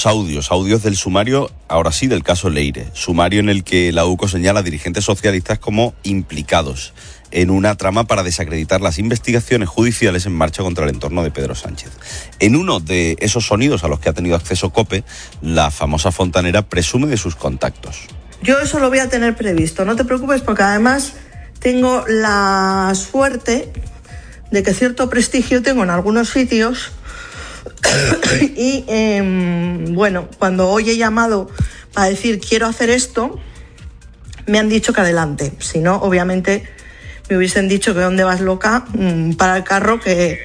los audios del sumario, ahora sí, del caso Leire. Sumario en el que la UCO señala a dirigentes socialistas como implicados en una trama para desacreditar las investigaciones judiciales en marcha contra el entorno de Pedro Sánchez. En uno de esos sonidos a los que ha tenido acceso COPE, la famosa fontanera presume de sus contactos. Yo eso lo voy a tener previsto, no te preocupes, porque además tengo la suerte de que cierto prestigio tengo en algunos sitios y bueno, cuando hoy he llamado para decir quiero hacer esto, me han dicho que adelante. Si no, obviamente me hubiesen dicho que dónde vas, loca, para el carro, que...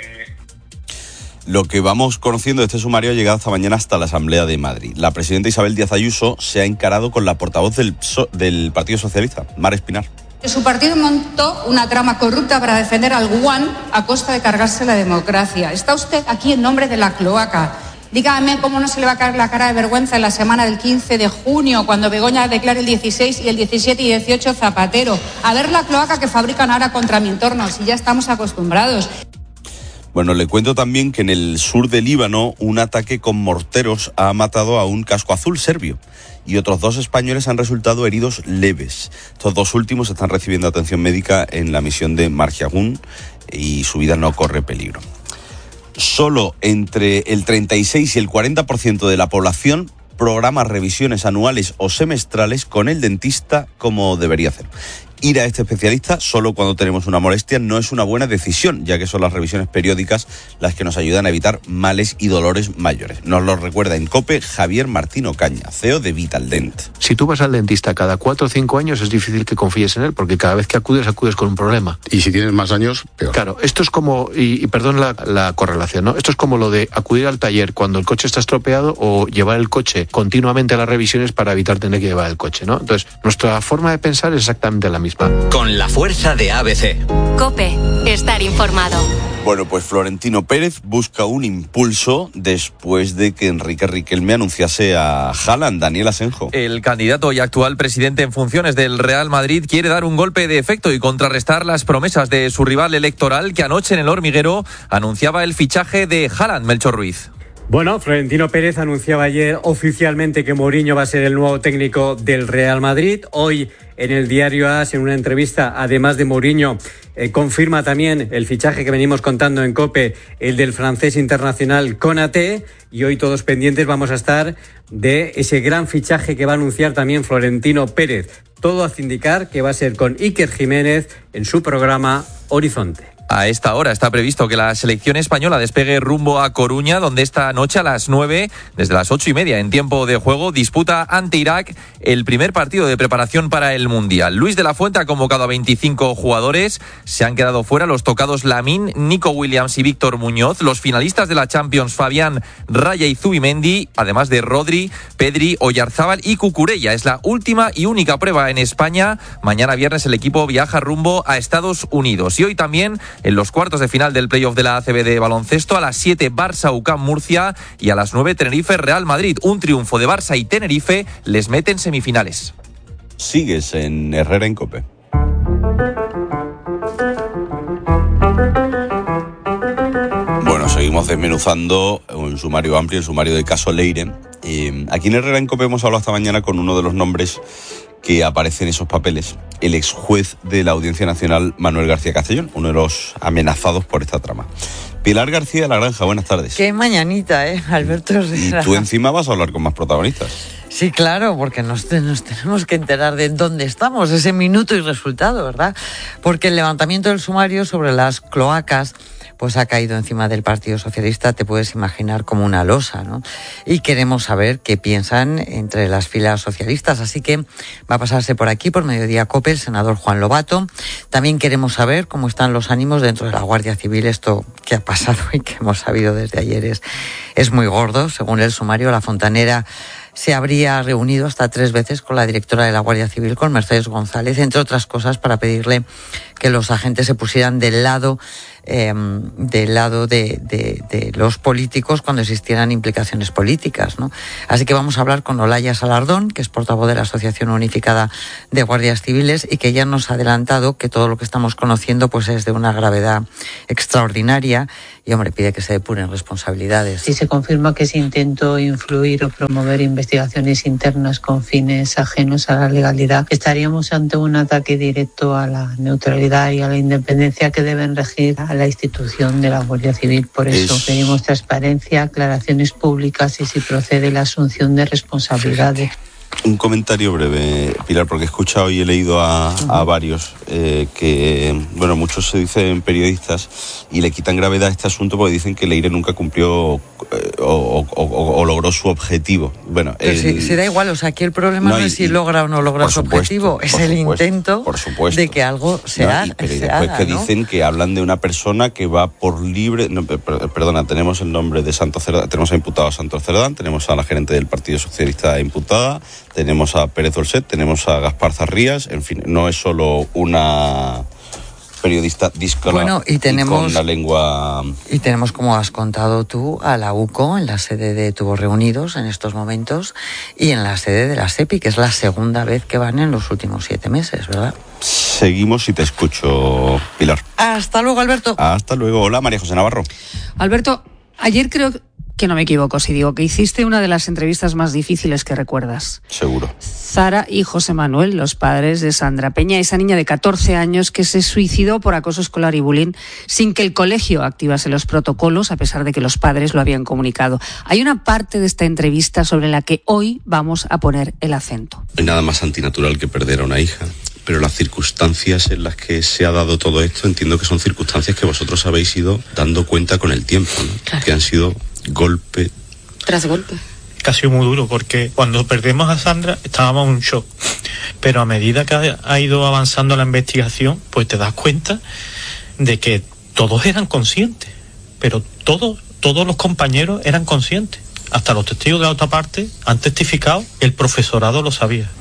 Lo que vamos conociendo de este sumario ha llegado esta mañana hasta la Asamblea de Madrid. La presidenta Isabel Díaz Ayuso se ha encarado con la portavoz del Partido Socialista, Mar Espinar. Su partido montó una trama corrupta para defender al Guan a costa de cargarse la democracia. Está usted aquí en nombre de la cloaca. Dígame cómo no se le va a caer la cara de vergüenza en la semana del 15 de junio, cuando Begoña declare el 16 y el 17 y 18 Zapatero. A ver la cloaca que fabrican ahora contra mi entorno, si ya estamos acostumbrados. Bueno, le cuento también que en el sur del Líbano un ataque con morteros ha matado a un casco azul serbio y otros 2 españoles han resultado heridos leves. Estos 2 últimos están recibiendo atención médica en la misión de Marjagun y su vida no corre peligro. Solo entre el 36 y el 40% de la población programa revisiones anuales o semestrales con el dentista como debería hacer. Ir a este especialista solo cuando tenemos una molestia no es una buena decisión, ya que son las revisiones periódicas las que nos ayudan a evitar males y dolores mayores. Nos lo recuerda en COPE Javier Martín Ocaña, CEO de Vitaldent. Si tú vas al dentista cada 4 o 5 años, es difícil que confíes en él, porque cada vez que acudes con un problema. Y si tienes más años, peor. Claro, esto es como, y perdón la correlación, ¿no? Esto es como lo de acudir al taller cuando el coche está estropeado o llevar el coche continuamente a las revisiones para evitar tener que llevar el coche, ¿no? Entonces, nuestra forma de pensar es exactamente la misma. Con la fuerza de ABC. COPE, estar informado. Bueno, pues Florentino Pérez busca un impulso después de que Enrique Riquelme anunciase a Haaland. Daniel Asenjo. El candidato y actual presidente en funciones del Real Madrid quiere dar un golpe de efecto y contrarrestar las promesas de su rival electoral, que anoche en El Hormiguero anunciaba el fichaje de Haaland. Melchor Ruiz. Bueno, Florentino Pérez anunciaba ayer oficialmente que Mourinho va a ser el nuevo técnico del Real Madrid. Hoy en el diario AS, en una entrevista, además de Mourinho, confirma también el fichaje que venimos contando en COPE, el del francés internacional Konaté. Y hoy todos pendientes vamos a estar de ese gran fichaje que va a anunciar también Florentino Pérez. Todo hace indicar que va a ser con Iker Jiménez en su programa Horizonte. A esta hora está previsto que la selección española despegue rumbo a Coruña, donde esta noche a las 9, desde las 8:30 en tiempo de juego, disputa ante Irak el primer partido de preparación para el Mundial. Luis de la Fuente ha convocado a 25 jugadores. Se han quedado fuera los tocados Lamine, Nico Williams y Víctor Muñoz. Los finalistas de la Champions, Fabián, Raya y Zubimendi, además de Rodri, Pedri, Oyarzábal y Cucurella. Es la última y única prueba en España. Mañana viernes el equipo viaja rumbo a Estados Unidos. Y hoy también en los cuartos de final del playoff de la ACB de baloncesto, a las 7 Barça UCAM Murcia y a las 9 Tenerife Real Madrid. Un triunfo de Barça y Tenerife les mete en semifinales. Sigues en Herrera en COPE. Bueno, seguimos desmenuzando un sumario amplio, el sumario del caso Leire. Aquí en Herrera en COPE hemos hablado esta mañana con uno de los nombres que aparece en esos papeles, el ex juez de la Audiencia Nacional, Manuel García Castellón, uno de los amenazados por esta trama. Pilar García de la Granja, buenas tardes. Qué mañanita, Alberto Herrera. Y tú encima vas a hablar con más protagonistas. Sí, claro, porque nos tenemos que enterar de dónde estamos, ese minuto y resultado, ¿verdad? Porque el levantamiento del sumario sobre las cloacas pues ha caído encima del Partido Socialista, te puedes imaginar, como una losa, ¿no? Y queremos saber qué piensan entre las filas socialistas, así que va a pasarse por aquí, por Mediodía COPE, el senador Juan Lobato. También queremos saber cómo están los ánimos dentro de la Guardia Civil. Esto que ha pasado y que hemos sabido desde ayer es muy gordo. Según el sumario, la fontanera se habría reunido hasta 3 veces con la directora de la Guardia Civil, con Mercedes González, entre otras cosas para pedirle que los agentes se pusieran del lado del lado de los políticos cuando existieran implicaciones políticas, ¿no? Así que vamos a hablar con Olaya Salardón, que es portavoz de la Asociación Unificada de Guardias Civiles y que ya nos ha adelantado que todo lo que estamos conociendo pues es de una gravedad extraordinaria y, hombre, pide que se depuren responsabilidades. Si se confirma que se intentó influir o promover investigaciones internas con fines ajenos a la legalidad, estaríamos ante un ataque directo a la neutralidad y a la independencia que deben regir a la institución de la Guardia Civil. Por eso pedimos transparencia, aclaraciones públicas y, si procede, la asunción de responsabilidades. Un comentario breve, Pilar, porque he escuchado y he leído a varios que, bueno, muchos se dicen periodistas y le quitan gravedad a este asunto porque dicen que Leire nunca cumplió o logró su objetivo. Bueno, pero si da igual, o sea, aquí el problema no es si logra o no logra su objetivo, es el intento de que algo se haga. Pero y después que dicen que hablan de una persona que va por libre... No, perdona, tenemos el nombre de Santos Cerdán, tenemos a imputado a Santos Cerdán, tenemos a la gerente del Partido Socialista imputada, tenemos a Pérez Dolcet, tenemos a Gaspar Zarrías, en fin, no es solo una periodista díscola y con la lengua... Y tenemos, como has contado tú, a la UCO en la sede de Tubos Reunidos en estos momentos y en la sede de la SEPI, que es la segunda vez que van en los últimos 7 meses, ¿verdad? Seguimos y te escucho, Pilar. Hasta luego, Alberto. Hasta luego. Hola, María José Navarro. Alberto, ayer creo que no me equivoco si digo que hiciste una de las entrevistas más difíciles que recuerdas. Seguro. Zara y José Manuel, los padres de Sandra Peña, esa niña de 14 años que se suicidó por acoso escolar y bullying sin que el colegio activase los protocolos, a pesar de que los padres lo habían comunicado. Hay una parte de esta entrevista sobre la que hoy vamos a poner el acento. No hay nada más antinatural que perder a una hija, pero las circunstancias en las que se ha dado todo esto entiendo que son circunstancias que vosotros habéis ido dando cuenta con el tiempo, ¿no? Claro. Que han sido golpe tras golpe. Que ha sido muy duro, porque cuando perdemos a Sandra estábamos en un shock, pero a medida que ha ido avanzando la investigación, pues te das cuenta de que todos eran conscientes, pero todos los compañeros eran conscientes, hasta los testigos de la otra parte han testificado, el profesorado lo sabía.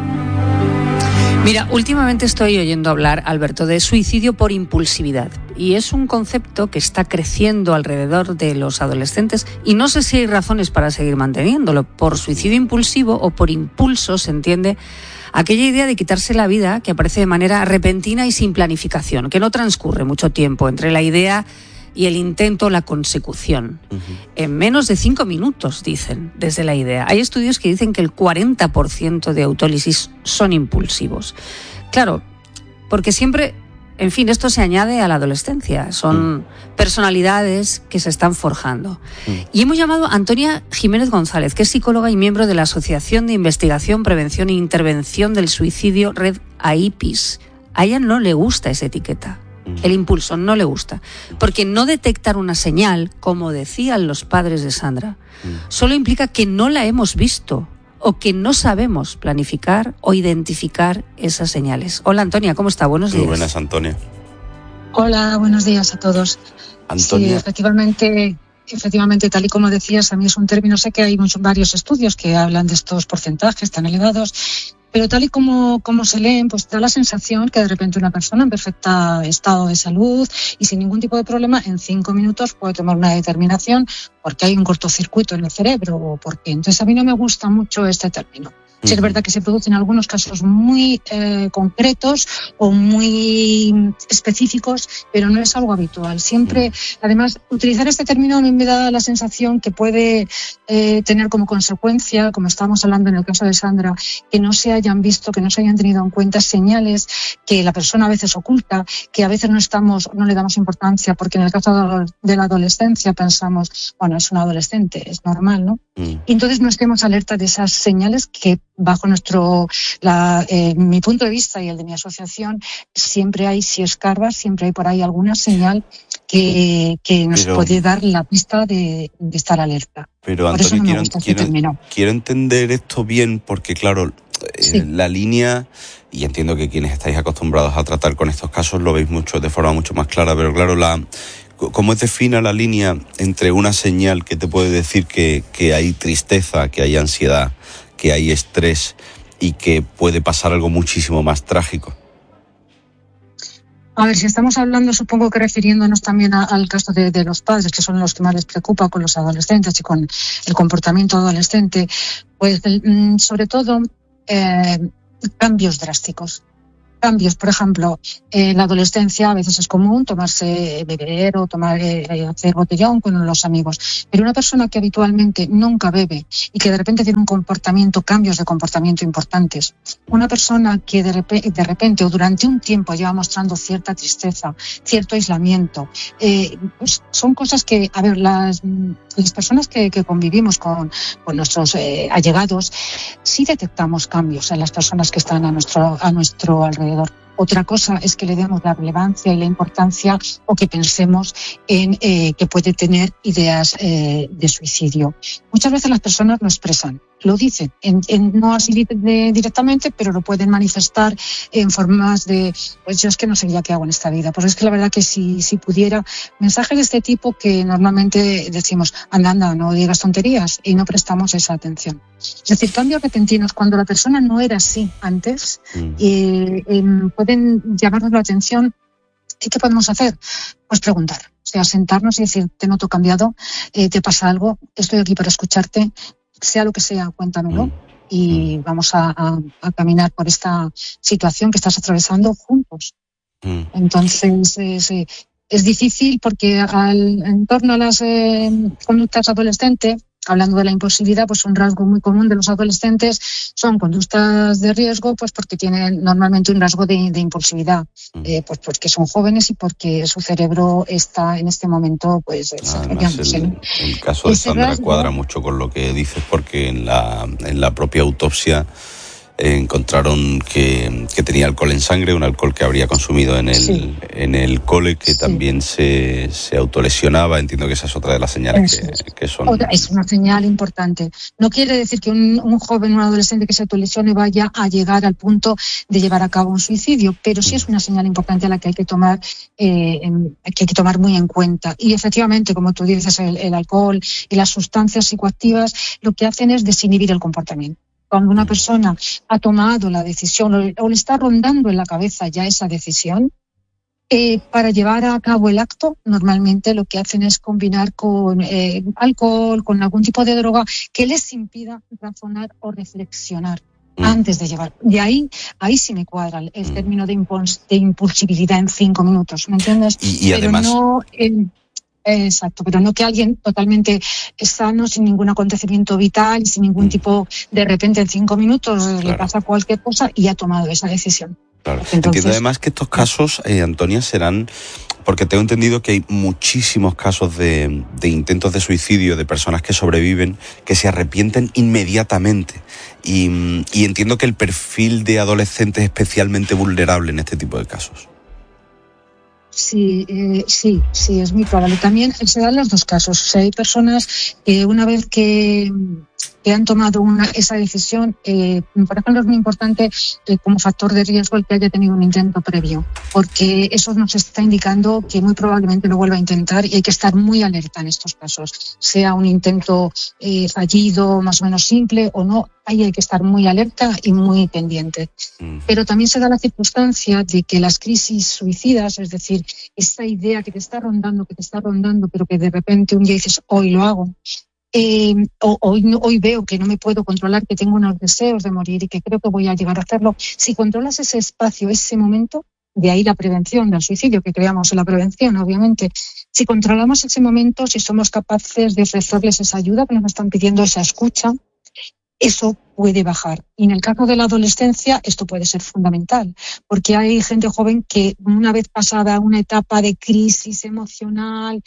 Mira, últimamente estoy oyendo hablar, Alberto, de suicidio por impulsividad. Y es un concepto que está creciendo alrededor de los adolescentes y no sé si hay razones para seguir manteniéndolo. Por suicidio impulsivo o por impulso se entiende aquella idea de quitarse la vida que aparece de manera repentina y sin planificación, que no transcurre mucho tiempo entre la idea y el intento, la consecución. En menos de 5 minutos, dicen, desde la idea. Hay estudios que dicen que el 40% de autólisis son impulsivos. Claro, porque siempre, en fin, esto se añade a la adolescencia. Son personalidades que se están forjando. Y hemos llamado a Antonia Jiménez González, que es psicóloga y miembro de la Asociación de Investigación, Prevención e Intervención del Suicidio, Red AIPIS. A ella no le gusta esa etiqueta. El impulso no le gusta, porque no detectar una señal, como decían los padres de Sandra, solo implica que no la hemos visto o que no sabemos planificar o identificar esas señales. Hola, Antonia, ¿cómo está? Buenos días. Muy buenas, Antonia. Hola, buenos días a todos. Antonia. Sí, efectivamente, tal y como decías, a mí es un término, sé que hay varios estudios que hablan de estos porcentajes tan elevados, pero tal y como se leen, pues da la sensación que de repente una persona en perfecto estado de salud y sin ningún tipo de problema, en 5 minutos puede tomar una determinación porque hay un cortocircuito en el cerebro o porque. Entonces a mí no me gusta mucho este término. Sí, es verdad que se producen algunos casos muy concretos o muy específicos, pero no es algo habitual. Siempre, además, utilizar este término a mí me da la sensación que puede tener como consecuencia, como estábamos hablando en el caso de Sandra, que no se hayan visto, que no se hayan tenido en cuenta señales que la persona a veces oculta, que a veces no le damos importancia, porque en el caso de la adolescencia pensamos, bueno, es un adolescente, es normal, ¿no? Y entonces no estemos alerta de esas señales que bajo mi punto de vista y el de mi asociación, siempre hay, si escarbas, siempre hay por ahí alguna señal que nos puede dar la pista de estar alerta. Pero por Antonio, eso quiero entender esto bien, porque claro, la línea, y entiendo que quienes estáis acostumbrados a tratar con estos casos lo veis de forma mucho más clara, pero claro, ¿cómo es fina la línea entre una señal que te puede decir que hay tristeza, que hay ansiedad, que hay estrés y que puede pasar algo muchísimo más trágico? A ver, si estamos hablando, supongo que refiriéndonos también al caso de los padres, que son los que más les preocupa con los adolescentes y con el comportamiento adolescente, pues sobre todo cambios drásticos. Cambios, por ejemplo, en la adolescencia a veces es común beber o hacer botellón con los amigos, pero una persona que habitualmente nunca bebe y que de repente tiene cambios de comportamiento importantes, una persona que de repente o durante un tiempo lleva mostrando cierta tristeza, cierto aislamiento, pues son cosas que, a ver, las personas que convivimos con nuestros allegados, sí detectamos cambios en las personas que están a nuestro alrededor. Otra cosa es que le demos la relevancia y la importancia o que pensemos en que puede tener ideas de suicidio. Muchas veces las personas lo expresan, lo dicen, no así directamente, pero lo pueden manifestar en formas de, pues yo es que no sé ya qué hago en esta vida. Pues es que la verdad que si pudiera, mensajes de este tipo que normalmente decimos, anda, no digas tonterías, y no prestamos esa atención. Es decir, cambios repentinos, cuando la persona no era así antes, pueden llamarnos la atención. ¿Y qué podemos hacer? Pues preguntar, o sea, sentarnos y decir, te noto cambiado, te pasa algo, estoy aquí para escucharte, sea lo que sea, cuéntamelo y vamos a caminar por esta situación que estás atravesando juntos. Entonces, es difícil porque en torno a las conductas adolescentes, hablando de la impulsividad, pues un rasgo muy común de los adolescentes son conductas de riesgo, pues porque tienen normalmente un rasgo de impulsividad, pues porque son jóvenes y porque su cerebro está en este momento pues desarrollándose. El caso de Sandra cuadra mucho con lo que dices, porque en la propia autopsia encontraron que tenía alcohol en sangre, un alcohol que habría consumido en el cole, que también se autolesionaba. Entiendo que esa es otra de las señales que son. Es una señal importante. No quiere decir que un joven, un adolescente que se autolesione vaya a llegar al punto de llevar a cabo un suicidio, pero sí es una señal importante a la que hay que tomar muy en cuenta. Y efectivamente, como tú dices, el alcohol y las sustancias psicoactivas lo que hacen es desinhibir el comportamiento. Cuando una persona ha tomado la decisión o le está rondando en la cabeza ya esa decisión, para llevar a cabo el acto, normalmente lo que hacen es combinar con alcohol, con algún tipo de droga que les impida razonar o reflexionar antes de llevar. Y ahí sí me cuadra el término de impulsibilidad en 5 minutos, ¿me entiendes? Y además... no, exacto, pero no que alguien totalmente sano, sin ningún acontecimiento vital y sin ningún tipo, de repente en 5 minutos le pasa cualquier cosa y ha tomado esa decisión. Claro. Entiendo además que estos casos, Antonia, serán, porque tengo entendido que hay muchísimos casos de intentos de suicidio de personas que sobreviven, que se arrepienten inmediatamente. Y entiendo que el perfil de adolescente es especialmente vulnerable en este tipo de casos. Sí, es muy probable. También se dan los dos casos. O sea, hay personas que una vez que han tomado esa decisión, por ejemplo, es muy importante como factor de riesgo el que haya tenido un intento previo, porque eso nos está indicando que muy probablemente lo vuelva a intentar y hay que estar muy alerta en estos casos. Sea un intento fallido, más o menos simple o no, ahí hay que estar muy alerta y muy pendiente. Pero también se da la circunstancia de que las crisis suicidas, es decir, esa idea que te está rondando, pero que de repente un día dices, hoy lo hago, hoy veo que no me puedo controlar, que tengo unos deseos de morir y que creo que voy a llegar a hacerlo. Si controlas ese espacio, ese momento, de ahí la prevención del suicidio, que creamos en la prevención, obviamente. Si controlamos ese momento, si somos capaces de ofrecerles esa ayuda que nos están pidiendo, esa escucha, eso puede bajar. Y en el caso de la adolescencia esto puede ser fundamental, porque hay gente joven que una vez pasada una etapa de crisis emocional,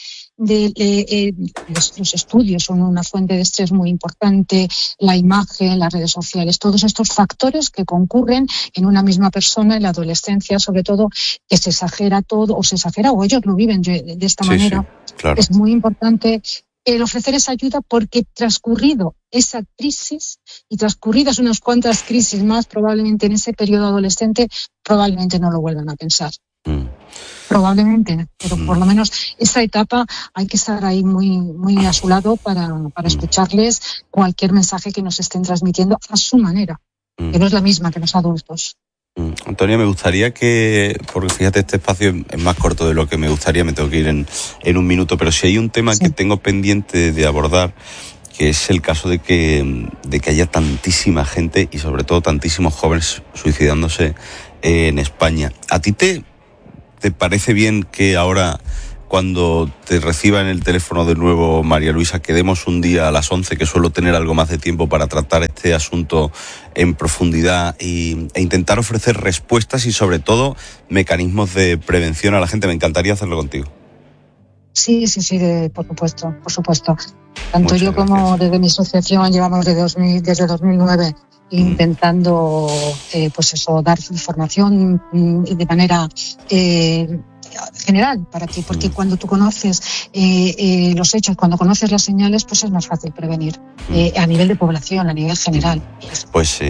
los estudios son una fuente de estrés muy importante, la imagen, las redes sociales, todos estos factores que concurren en una misma persona en la adolescencia, sobre todo, que se exagera todo, o ellos lo viven de esta manera. Sí, claro. Es muy importante el ofrecer esa ayuda, porque transcurrido esa crisis y transcurridas unas cuantas crisis más, probablemente en ese periodo adolescente, probablemente no lo vuelvan a pensar. Probablemente, pero por lo menos esa etapa hay que estar ahí muy, muy a su lado para escucharles cualquier mensaje que nos estén transmitiendo a su manera, que no es la misma que los adultos. Antonia, me gustaría porque fíjate, este espacio es más corto de lo que me gustaría, me tengo que ir en un minuto, pero si hay un tema que tengo pendiente de abordar, que es el caso de que haya tantísima gente y sobre todo tantísimos jóvenes suicidándose en España. ¿A ti te parece bien que ahora, cuando te reciba en el teléfono de nuevo María Luisa, quedemos un día a las 11, que suelo tener algo más de tiempo para tratar este asunto en profundidad e intentar ofrecer respuestas y sobre todo mecanismos de prevención a la gente? Me encantaría hacerlo contigo. Sí, por supuesto. Tanto yo como desde mi asociación llevamos desde 2009 intentando dar información de manera general, porque cuando tú conoces los hechos, cuando conoces las señales, pues es más fácil prevenir a nivel de población, a nivel general. Pues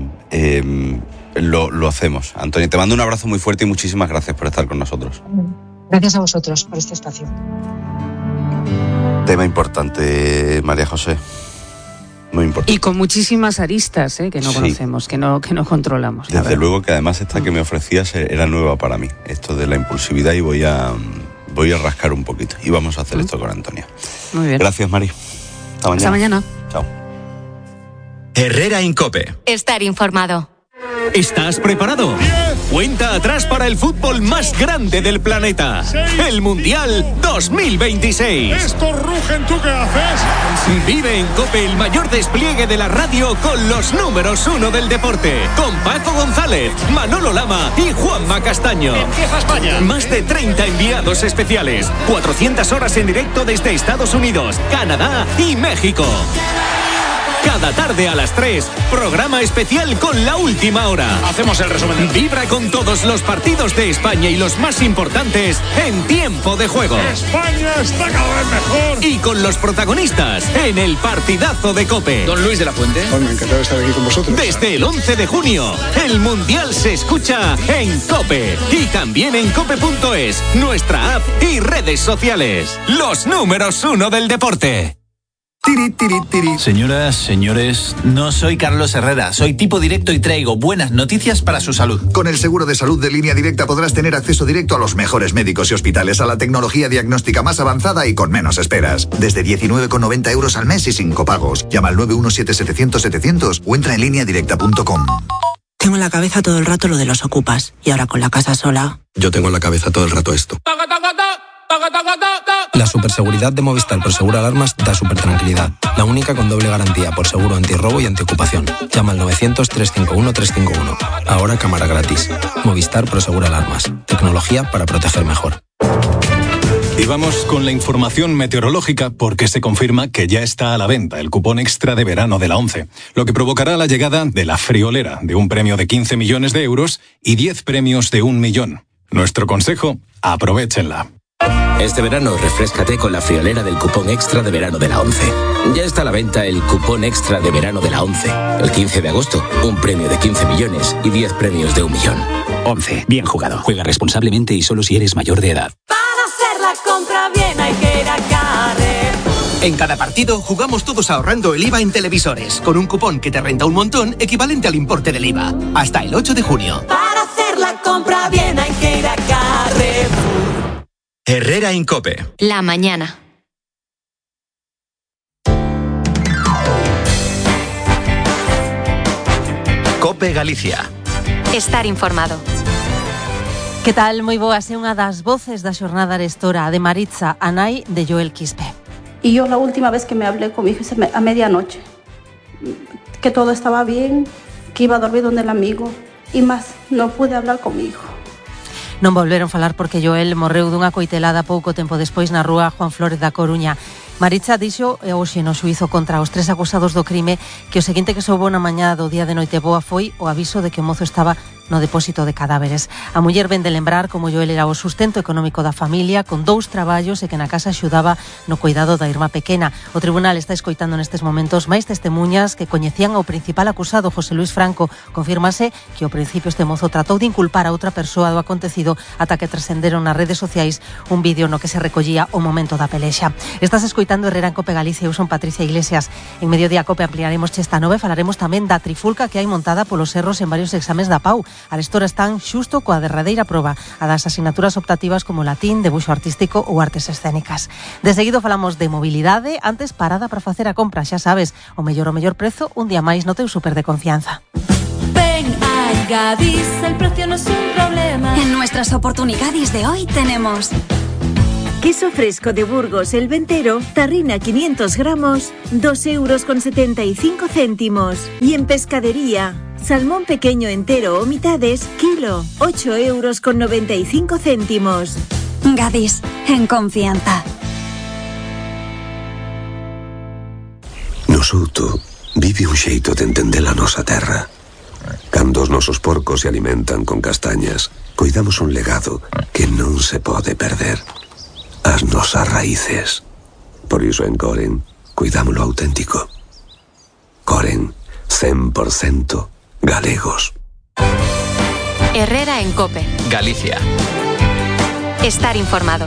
lo hacemos. Antonio, te mando un abrazo muy fuerte y muchísimas gracias por estar con nosotros. Gracias a vosotros por este espacio. Tema importante, María José. Muy importante. Y con muchísimas aristas que no conocemos, que no controlamos. Desde luego que además esta que me ofrecías era nueva para mí, esto de la impulsividad, y voy a rascar un poquito. Y vamos a hacer esto con Antonia. Muy bien. Gracias, Mari. Hasta mañana. Hasta mañana. Chao. Herrera Incope. Estar informado. ¿Estás preparado? Cuenta atrás para el fútbol más grande del planeta. El Mundial 2026. Estos rugen, ¿tú qué haces? Vive en COPE el mayor despliegue de la radio con los números 1 del deporte. Con Paco González, Manolo Lama y Juanma Castaño. Empieza España. Más de 30 enviados especiales. 400 horas en directo desde Estados Unidos, Canadá y México. Cada tarde a las 3, programa especial con La Última Hora. Hacemos el resumen. Vibra con todos los partidos de España y los más importantes en tiempo de juego. España está cada vez mejor. Y con los protagonistas en el partidazo de COPE. Don Luis de la Fuente. Bueno, encantado de estar aquí con vosotros. Desde el 11 de junio, el Mundial se escucha en COPE. Y también en cope.es, nuestra app y redes sociales. Los números 1 del deporte. Señoras, señores, no soy Carlos Herrera, soy tipo directo y traigo buenas noticias para su salud. Con el seguro de salud de Línea Directa podrás tener acceso directo a los mejores médicos y hospitales, a la tecnología diagnóstica más avanzada y con menos esperas. Desde 19,90 € al mes y sin copagos. Llama al 917-700-700 o entra en lineadirecta.com. Tengo en la cabeza todo el rato lo de los ocupas y ahora con la casa sola. Yo tengo en la cabeza todo el rato esto. La superseguridad de Movistar Prosegura Alarmas da supertranquilidad. La única con doble garantía por seguro antirrobo y antiocupación. Llama al 900-351-351. Ahora cámara gratis. Movistar Prosegura Alarmas. Tecnología para proteger mejor. Y vamos con la información meteorológica porque se confirma que ya está a la venta el cupón extra de verano de la ONCE, lo que provocará la llegada de la friolera de un premio de 15 millones de euros y 10 premios de 1 millón. Nuestro consejo, aprovéchenla. Este verano refréscate con la friolera del cupón extra de verano de la ONCE. Ya está a la venta el cupón extra de verano de la ONCE. El 15 de agosto, un premio de 15 millones y 10 premios de 1 millón. ONCE, bien jugado. Juega responsablemente y solo si eres mayor de edad. Para hacer la compra bien hay que ir a Carrefour. En cada partido jugamos todos ahorrando el IVA en televisores, con un cupón que te renta un montón equivalente al importe del IVA. Hasta el 8 de junio. Para hacer la compra bien hay que ir a Carrefour. Herrera Incope. La mañana. Cope Galicia. Estar informado. Que tal? Moi boas, é unha das voces da xornada arestora de Maritza, a nai de Joel Quispe. Y yo la última vez que me hablé con mi hijo a medianoche, que todo estaba bien, que iba a dormir donde el amigo, y más, no pude hablar con mi hijo. Non volveron falar porque Joel morreu dunha coitelada pouco tempo despois na rúa Juan Flores da Coruña. Maritza dixo hoxe no xuízo contra os 3 acusados do crime que o seguinte que soubo na mañá do día de Noiteboa foi o aviso de que o mozo estaba no depósito de cadáveres. A muller ven de lembrar como Joel era o sustento económico da familia, con 2 traballos e que na casa axudaba no cuidado da irmá pequena. O tribunal está escoitando nestes momentos máis testemuñas que coñecían ao principal acusado, José Luis Franco. Confírmase que ao principio este mozo tratou de inculpar a outra persoa do acontecido ata que trascenderon nas redes sociais un vídeo no que se recollía o momento da pelexa. Estás escoitando Herrera en Cope Galicia, eu son Patricia Iglesias. En Mediodía Cope ampliaremos esta nove, falaremos tamén da trifulca que hai montada polos erros en varios exames da PAU. Arestora están xusto coa derradeira proba, a das asignaturas optativas como latín, debuxo artístico ou artes escénicas. De seguido falamos de mobilidade, antes parada para facer a compra, xa sabes, o mellor prezo, un día máis no teu súper de confianza. Ven a Gadis, el precio no es un problema. En nuestras oportunidades de hoy tenemos queso fresco de Burgos el Ventero, tarrina 500 gramos, 2,75 €. Y en pescadería, salmón pequeño entero o mitades, kilo, 8,95 €. Gadis, en confianza. No Souto vive un xeito de entender a nosa terra. Cando os nosos porcos se alimentan con castañas, coidamos un legado que non se pode perder. As nosas raíces. Por iso en Coren, cuidamos lo auténtico. Coren, 100% galegos. Herrera en COPE. Galicia. Estar informado.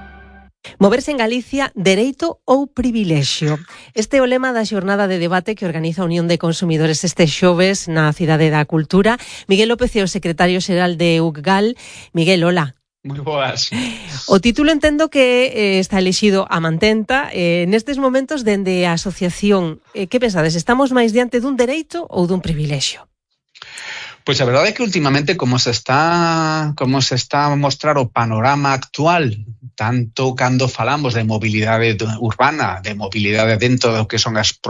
Moverse en Galicia, dereito ou privilexio? Este é o lema da xornada de debate que organiza a Unión de Consumidores este xoves na Cidade da Cultura. Miguel López é o secretario xeral de UGGAL. Miguel, hola. Moi boas. O título entendo que está elixido a mantenta. Nestes momentos, dende a asociación, que pensades? Estamos máis diante dun dereito ou dun privilexio? Pois a verdade é que últimamente como se está a mostrar o panorama actual, tanto cando falamos de mobilidade urbana, de mobilidade dentro do que son as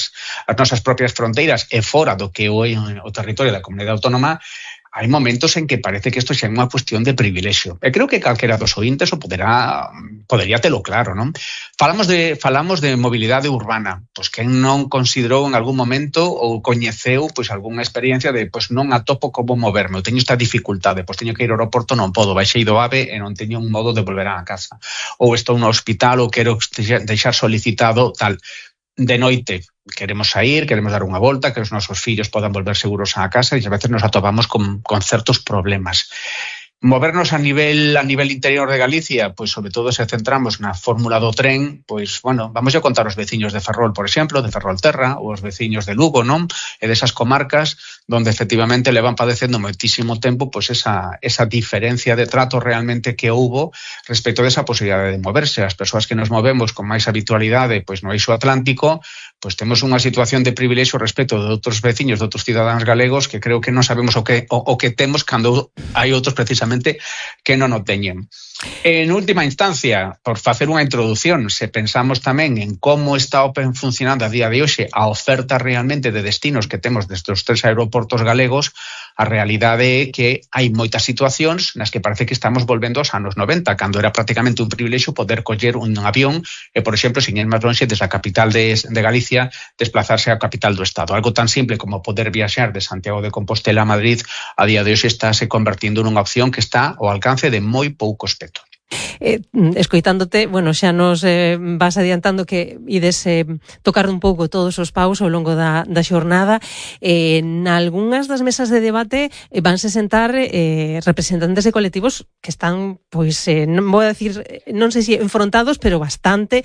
nosas propias fronteiras e fora do que é o territorio da comunidade autónoma, hai momentos en que parece que isto xa é unha cuestión de privilexio. E creo que calquera dos ointes o podería telo claro, non? Falamos de mobilidade urbana. Pois quen non considerou en algún momento ou coñeceu pois algunha experiencia de pois non atopo como moverme, ou teño esta dificultade, pois teño que ir ao aeroporto, non podo, baixei do AVE e non teño un modo de volver á casa. Ou estou no hospital ou quero deixar solicitado tal. De noite queremos sair, queremos dar unha volta, que os nosos fillos podan volver seguros á casa e a veces nos atopamos con certos problemas. Movernos a nivel interior de Galicia, pois sobre todo se centramos na fórmula do tren, pois, bueno, vamos a contar os veciños de Ferrol, por exemplo, de Ferrolterra, ou os veciños de Lugo, non? E desas comarcas donde efectivamente levan padecendo moitísimo tempo pois esa diferencia de trato realmente que houbo respecto desa posibilidade de moverse. As persoas que nos movemos con máis habitualidade pois no eixo atlántico, pois temos unha situación de privilexio respecto de outros veciños, de outros cidadáns galegos que creo que non sabemos o que temos cando hai outros precisamente que non o teñen. En última instancia, por facer unha introducción, se pensamos tamén en como está funcionando a día de hoxe a oferta realmente de destinos que temos desde os 3 aeroportos galegos, a realidade é que hai moitas situacións nas que parece que estamos volvendo aos anos 90, cando era prácticamente un privilexio poder coller un avión e, por exemplo, sin ir máis lonxe, desde a capital de Galicia, desplazarse á capital do Estado. Algo tan simple como poder viaxar de Santiago de Compostela a Madrid, a día de hoxe está se convertindo nunha opción que está ao alcance de moi poucos petos. Escoitándote, bueno, xa nos vas adiantando que ides tocar un pouco todos os paus ao longo da xornada. Nalgúnas das mesas de debate vanse sentar representantes de colectivos que están, pois, non vou a decir, non sei se enfrontados, pero bastante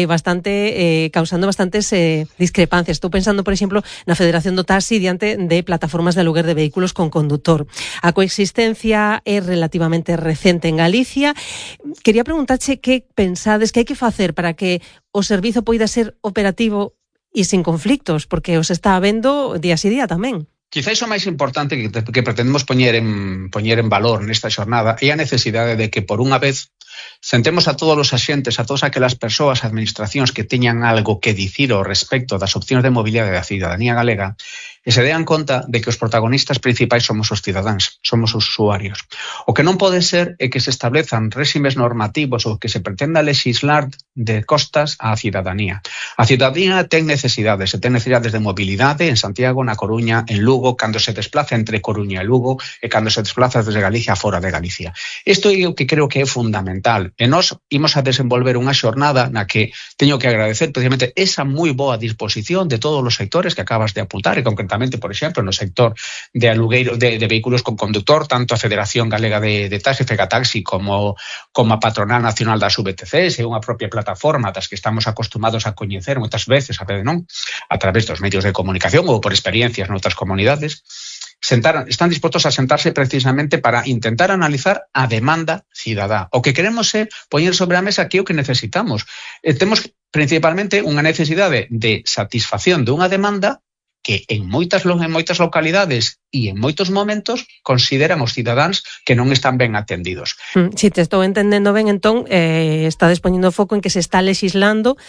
causando bastantes discrepancias. Estou pensando, por exemplo, na Federación do Taxi diante de plataformas de aluguer de vehículos con condutor. A coexistencia é relativamente recente en Galicia. Quería preguntarche que pensades que hai que facer para que o servizo poida ser operativo e sin conflictos, porque os está habendo día a día tamén. Quizáis o máis importante que pretendemos poñer en valor nesta xornada é a necesidade de que, por unha vez, sentemos a todos os axentes, a todas aquelas persoas, administracións que teñan algo que dicir ao respecto das opcións de mobilidade da cidadanía galega e se dean conta de que os protagonistas principais somos os cidadáns, somos os usuarios. O que non pode ser é que se establezan réximes normativos ou que se pretenda legislar de costas á cidadanía. A cidadanía ten necesidades de mobilidade en Santiago, na Coruña, en Lugo, cando se desplaza entre Coruña e Lugo e cando se desplaza desde Galicia fora de Galicia. Isto é o que creo que é fundamental. E nós imos a desenvolver unha xornada na que teño que agradecer precisamente esa moi boa disposición de todos os sectores que acabas de apuntar e concretamente, por exemplo, no sector de alugueiro de vehículos con conductor, tanto a Federación Galega de Taxi, Fegataxi, como a Patronal Nacional das VTCs e unha propia plataforma das que estamos acostumados a coñecer moitas veces, a través dos medios de comunicación ou por experiencias noutras comunidades. están dispostos a sentarse precisamente para intentar analizar a demanda cidadá. O que queremos é poñer sobre a mesa que é o que necesitamos. Temos principalmente unha necesidade de satisfacción de unha demanda que en moitas localidades e en moitos momentos consideran os cidadáns que non están ben atendidos. Si te estou entendendo ben, entón, estades poñendo foco en que se está legislando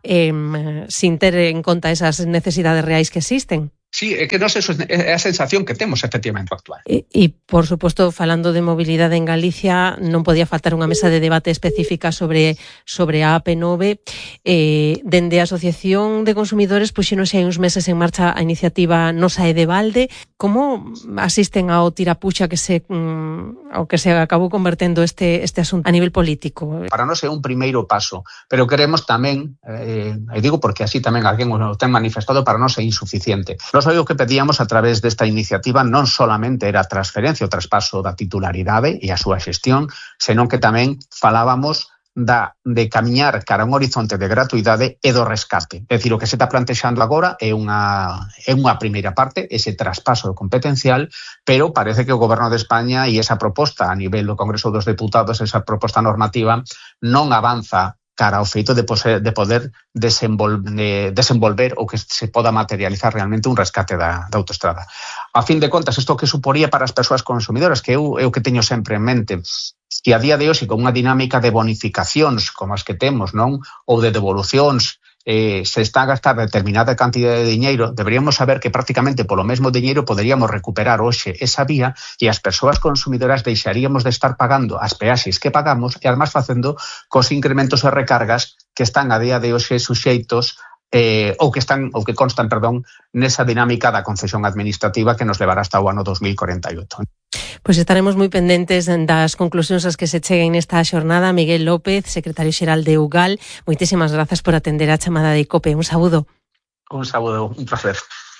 sin ter en conta esas necesidades reais que existen. Sí, é que non sei, é a sensación que temos efectivamente actual. E, por suposto, falando de mobilidade en Galicia, non podía faltar unha mesa de debate específica sobre a AP9. Dende a Asociación de Consumidores puxéronse hai uns meses en marcha a iniciativa Nosa e de Balde. Como asisten ao tirapuxa que se acabou convertendo este asunto a nivel político? Para nós é un primeiro paso, pero queremos tamén, e digo porque así tamén alguén o ten manifestado, para nós é insuficiente. Nós o que pedíamos a través desta iniciativa non solamente era a transferencia, o traspaso da titularidade e a súa xestión, senón que tamén falábamos de camiñar cara a un horizonte de gratuidade e do rescate. É dicir, o que se está plantexando agora é unha primeira parte, ese traspaso competencial, pero parece que o Goberno de España e esa proposta a nivel do Congreso dos Deputados, esa proposta normativa, non avanza cara ao feito de poder desenvolver ou que se poda materializar realmente un rescate da autoestrada. A fin de contas, isto que suporía para as persoas consumidoras, que é o que teño sempre en mente, que a día de hoxe, con unha dinámica de bonificacións como as que temos, non, ou de devolucións, se está a gastar determinada cantidade de diñeiro, deberíamos saber que prácticamente polo mesmo diñeiro poderíamos recuperar hoxe esa vía e as persoas consumidoras deixaríamos de estar pagando as peaxes que pagamos e además facendo cos incrementos e recargas que están a día de hoxe suxeitos ou que constan nesa dinámica da concesión administrativa que nos levará hasta o ano 2048. Pois estaremos moi pendentes das conclusións as que se cheguen nesta xornada. Miguel López, secretario xeral de UGAL, moitísimas grazas por atender a chamada de COPE. Un saúdo. Un saúdo, un placer.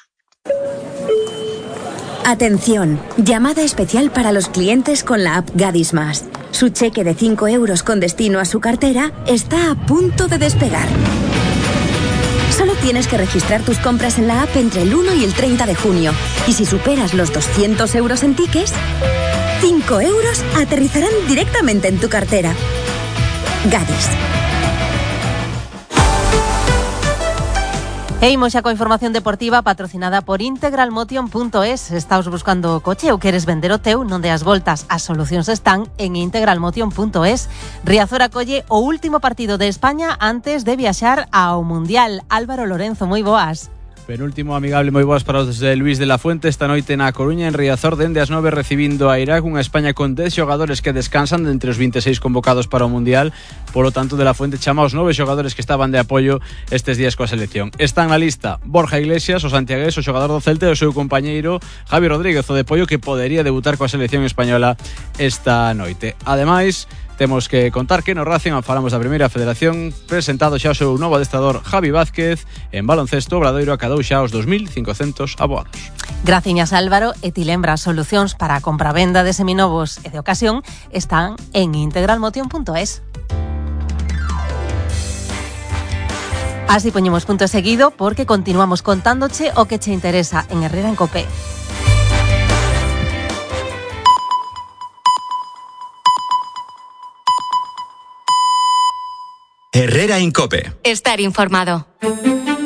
Atención, llamada especial para los clientes con la app Gadis Más. Su cheque de 5 euros con destino a su cartera está a punto de despegar. Solo tienes que registrar tus compras en la app entre el 1 y el 30 de junio. Y si superas los 200 euros en tickets, 5 euros aterrizarán directamente en tu cartera. Gadis. E imos xa coa información deportiva patrocinada por integralmotion.es. Estás buscando o coche ou queres vender o teu? Non deas voltas, as solucións están en integralmotion.es. Riazor acolle o último partido de España antes de viaxar ao Mundial. Álvaro Lorenzo, moi boas. Penúltimo amigable, moi boas para os de Luís de la Fuente esta noite na Coruña, en Riazor, dende as 9 recibindo a Irak, unha España con 10 xogadores que descansan de entre os 26 convocados para o Mundial. Polo tanto, de la Fuente chama os 9 xogadores que estaban de apoio estes días coa selección. Están na lista Borja Iglesias, o santiagués, o xogador do Celta, e o seu compañeiro Javi Rodríguez, o de Pollo, que podería debutar coa selección española esta noite. Ademais, temos que contar que no Racing, falamos da Primeira Federación, presentado xa o seu novo adestrador Javi Vázquez. En baloncesto, Obradoiro acadou xa os 2.500 aboados. Graciñas, Álvaro. E ti lembras, solucións para a compra-venda de seminovos e de ocasión están en integralmotion.es. Así poñemos punto seguido porque continuamos contándoche o que che interesa en Herrera en Cope. Herrera en Cope. Estar informado.